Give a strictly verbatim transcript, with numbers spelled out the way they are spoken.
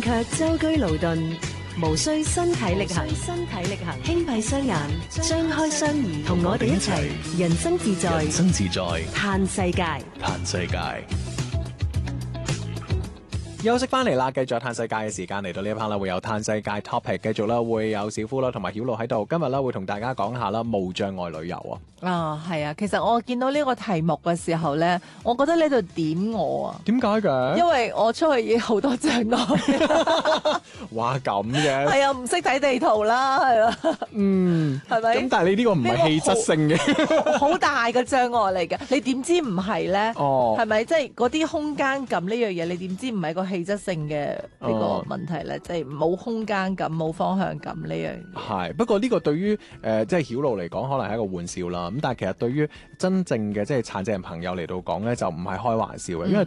卻舟車勞頓，無需身體力行。身體力行，輕閉雙眼，張開雙耳，同我哋一齊人生自在， 人生自在， 嘆世界， 嘆世界。 休息翻嚟啦，繼續嘆世界嘅時間嚟到呢一 part 啦，會有嘆世界 topic， 繼續啦，會有小夫啦同埋曉露喺度。今日咧會同大家講下啦，無障礙旅遊啊。 啊，係啊，其實我見到呢個題目嘅時候咧，我覺得呢度點我啊？ 點解嘅？ 因為我出去已經好多障礙。 哇，咁嘅。 係啊，唔識睇地圖啦，係啊。 嗯， 係咪？ 咁但係你呢個唔係氣質性嘅， 好大嘅障礙嚟嘅。你點知唔係咧？ 哦， 係咪？即係嗰啲空間感呢樣嘢，你點知唔係個氣質性嘅呢個問題咧？ 哦、 即係冇空間感、冇方向感呢樣嘢。 係，不過呢個對於誒、呃、即係曉露嚟講，可能係一個玩笑啦。咁但係其實對於真正嘅即係殘疾人朋友嚟到講咧，就唔係開玩笑嘅，因為